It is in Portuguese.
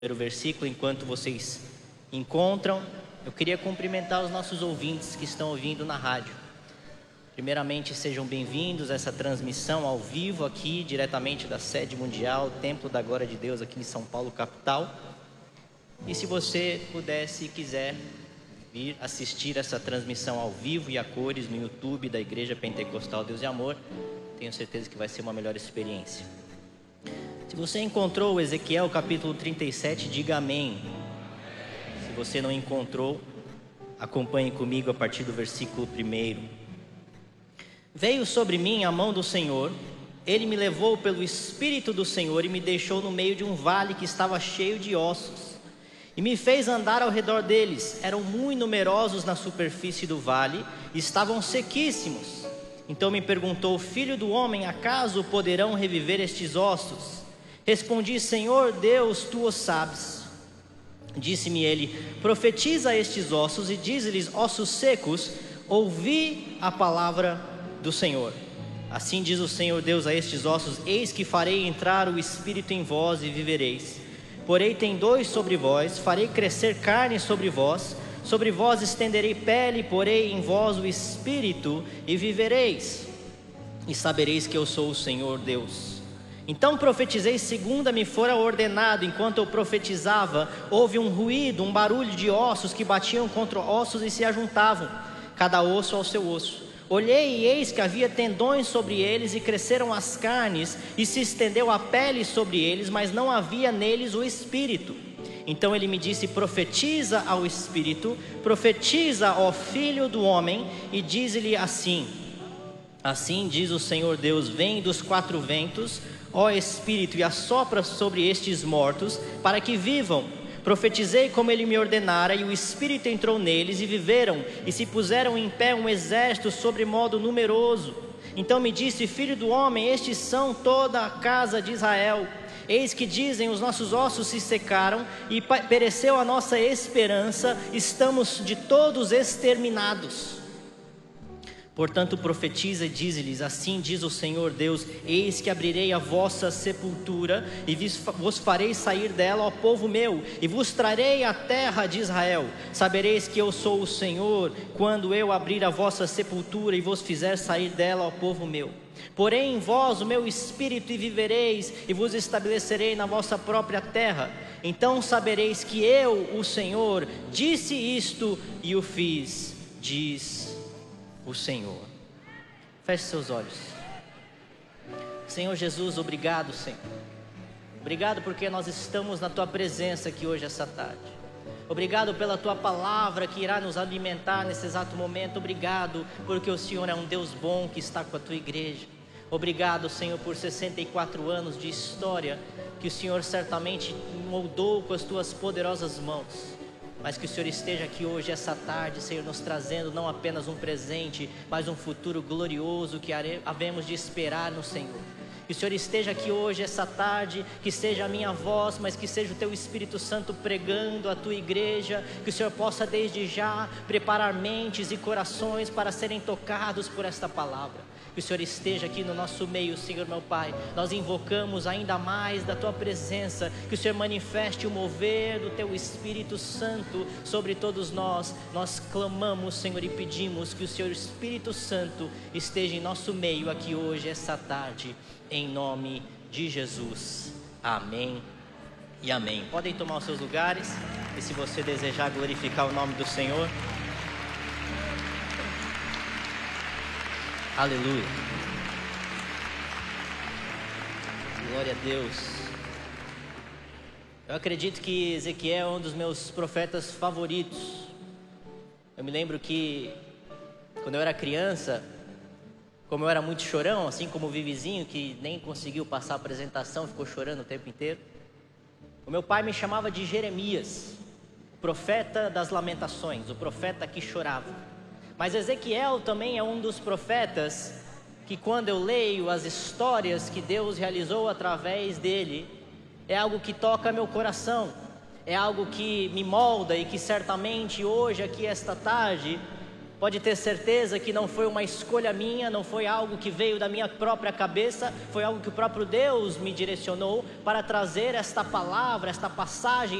primeiro versículo. Enquanto vocês encontram, eu queria cumprimentar os nossos ouvintes que estão ouvindo na rádio. Primeiramente, sejam bem-vindos a essa transmissão ao vivo aqui, diretamente da sede mundial, Templo da Glória de Deus, aqui em São Paulo, capital. E se você pudesse e quiser vir assistir essa transmissão ao vivo e a cores no YouTube da Igreja Pentecostal Deus e Amor, tenho certeza que vai ser uma melhor experiência. Se você encontrou Ezequiel capítulo 37, diga amém. Se você não encontrou, acompanhe comigo a partir do versículo 1. Veio sobre mim a mão do Senhor, Ele me levou pelo Espírito do Senhor e me deixou no meio de um vale que estava cheio de ossos. E me fez andar ao redor deles. Eram muito numerosos na superfície do vale e estavam sequíssimos. Então me perguntou: Filho do homem, acaso poderão reviver estes ossos? Respondi: Senhor Deus, tu o sabes. Disse-me ele: profetiza a estes ossos e dize-lhes: ossos secos, ouvi a palavra do Senhor. Assim diz o Senhor Deus a estes ossos: eis que farei entrar o Espírito em vós e vivereis. Porei tendões sobre vós, farei crescer carne sobre vós estenderei pele, porei em vós o Espírito e vivereis. E sabereis que eu sou o Senhor Deus. Então profetizei segundo me fora ordenado. Enquanto eu profetizava, houve um ruído, um barulho de ossos que batiam contra ossos e se ajuntavam, cada osso ao seu osso. Olhei e eis que havia tendões sobre eles e cresceram as carnes e se estendeu a pele sobre eles, mas não havia neles o Espírito. Então ele me disse: profetiza ao Espírito, profetiza, ó Filho do homem, e diz-lhe assim: assim diz o Senhor Deus, vem dos quatro ventos, ó Espírito, e assopra sobre estes mortos, para que vivam. Profetizei como ele me ordenara, e o Espírito entrou neles, e viveram, e se puseram em pé um exército sobre modo numeroso. Então me disse: filho do homem, estes são toda a casa de Israel. Eis que dizem: os nossos ossos se secaram, e pereceu a nossa esperança, estamos de todos exterminados. Portanto profetiza e dize-lhes: assim diz o Senhor Deus, eis que abrirei a vossa sepultura, e vos farei sair dela, ó povo meu, e vos trarei a terra de Israel. Sabereis que eu sou o Senhor, quando eu abrir a vossa sepultura, e vos fizer sair dela, ó povo meu. Porei em vós o meu espírito, e vivereis, e vos estabelecerei na vossa própria terra. Então sabereis que eu, o Senhor, disse isto e o fiz, diz o Senhor. Feche seus olhos. Senhor Jesus, obrigado, Senhor. Obrigado porque nós estamos na Tua presença aqui hoje, essa tarde. Obrigado pela Tua palavra que irá nos alimentar nesse exato momento. Obrigado porque o Senhor é um Deus bom que está com a Tua igreja. Obrigado, Senhor, por 64 anos de história que o Senhor certamente moldou com as Tuas poderosas mãos. Mas que o Senhor esteja aqui hoje, essa tarde, Senhor, nos trazendo não apenas um presente, mas um futuro glorioso que havemos de esperar no Senhor. Que o Senhor esteja aqui hoje, essa tarde, que seja a minha voz, mas que seja o Teu Espírito Santo pregando a Tua igreja. Que o Senhor possa desde já preparar mentes e corações para serem tocados por esta palavra. Que o Senhor esteja aqui no nosso meio, Senhor meu Pai. Nós invocamos ainda mais da Tua presença. Que o Senhor manifeste o mover do Teu Espírito Santo sobre todos nós. Nós clamamos, Senhor, e pedimos que o Senhor Espírito Santo esteja em nosso meio aqui hoje, essa tarde, em nome de Jesus. Amém e amém. Podem tomar os seus lugares, e se você desejar glorificar o nome do Senhor, aleluia. Glória a Deus. Eu acredito que Ezequiel é um dos meus profetas favoritos. Eu me lembro que quando eu era criança, como eu era muito chorão, assim como o Vivizinho, que nem conseguiu passar a apresentação, ficou chorando o tempo inteiro, o meu pai me chamava de Jeremias, o profeta das lamentações, o profeta que chorava. Mas Ezequiel também é um dos profetas que, quando eu leio as histórias que Deus realizou através dele, é algo que toca meu coração, é algo que me molda, e que certamente hoje, aqui esta tarde, Pode ter certeza que não foi uma escolha minha, não foi algo que veio da minha própria cabeça, foi algo que o próprio Deus me direcionou para trazer esta palavra, esta passagem,